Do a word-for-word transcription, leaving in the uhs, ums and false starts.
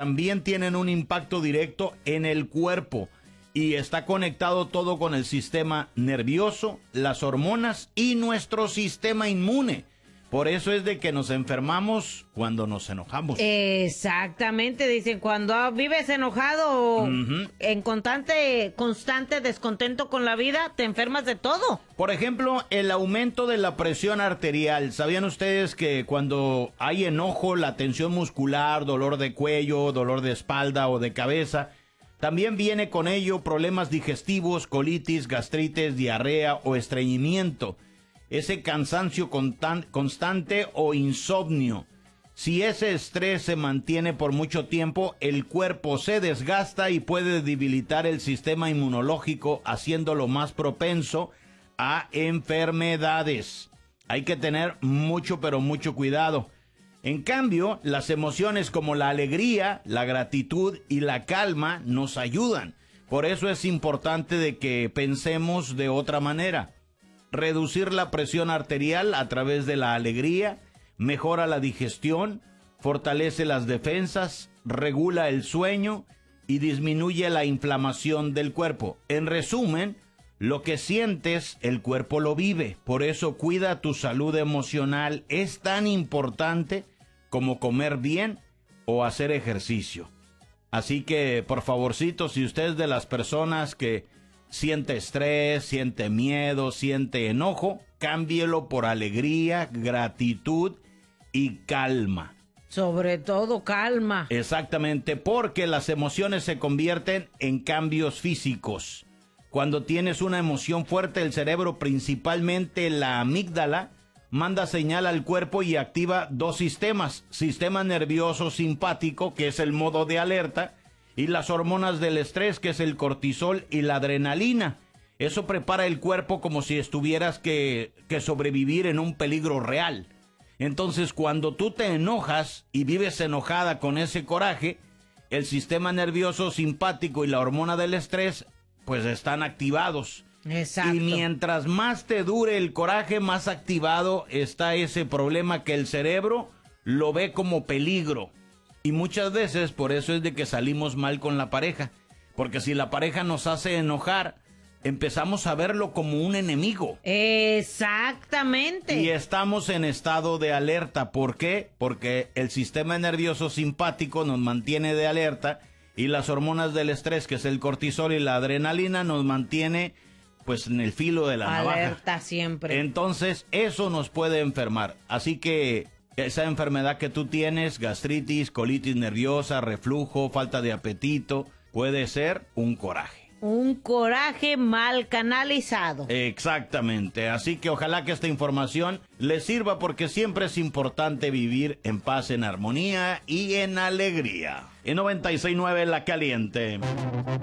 también tienen un impacto directo en el cuerpo y está conectado todo con el sistema nervioso, las hormonas y nuestro sistema inmune. Por eso es de que nos enfermamos cuando nos enojamos. Exactamente, dicen, cuando vives enojado o uh-huh. en constante, constante descontento con la vida, te enfermas de todo. Por ejemplo, el aumento de la presión arterial. ¿Sabían ustedes que cuando hay enojo, la tensión muscular, dolor de cuello, dolor de espalda o de cabeza, también viene con ello problemas digestivos, colitis, gastritis, diarrea o estreñimiento? Ese cansancio constan- constante o insomnio. Si ese estrés se mantiene por mucho tiempo, el cuerpo se desgasta y puede debilitar el sistema inmunológico, haciéndolo más propenso a enfermedades. Hay que tener mucho, pero mucho cuidado. En cambio, las emociones como la alegría, la gratitud y la calma nos ayudan. Por eso es importante de que pensemos de otra manera. Reducir la presión arterial a través de la alegría, mejora la digestión, fortalece las defensas, regula el sueño y disminuye la inflamación del cuerpo. En resumen, lo que sientes, el cuerpo lo vive. Por eso cuida tu salud emocional. Es tan importante como comer bien o hacer ejercicio. Así que, por favorcito, si usted es de las personas que siente estrés, siente miedo, siente enojo, cámbielo por alegría, gratitud y calma. Sobre todo calma. Exactamente, porque las emociones se convierten en cambios físicos. Cuando tienes una emoción fuerte, el cerebro, principalmente la amígdala, manda señal al cuerpo y activa dos sistemas. Sistema nervioso simpático, que es el modo de alerta, y las hormonas del estrés, que es el cortisol y la adrenalina. Eso prepara el cuerpo como si estuvieras que, que sobrevivir en un peligro real. Entonces, cuando tú te enojas y vives enojada con ese coraje, el sistema nervioso simpático y la hormona del estrés, pues están activados. Exacto. Y mientras más te dure el coraje, más activado está ese problema que el cerebro lo ve como peligro. Y muchas veces por eso es de que salimos mal con la pareja. Porque si la pareja nos hace enojar, empezamos a verlo como un enemigo. Exactamente. Y estamos en estado de alerta. ¿Por qué? Porque el sistema nervioso simpático nos mantiene de alerta y las hormonas del estrés, que es el cortisol y la adrenalina, nos mantiene pues en el filo de la navaja. Alerta siempre. Entonces eso nos puede enfermar. Así que esa enfermedad que tú tienes, gastritis, colitis nerviosa, reflujo, falta de apetito, puede ser un coraje. Un coraje mal canalizado. Exactamente, así que ojalá que esta información les sirva porque siempre es importante vivir en paz, en armonía y en alegría. En noventa y seis punto nueve La Caliente.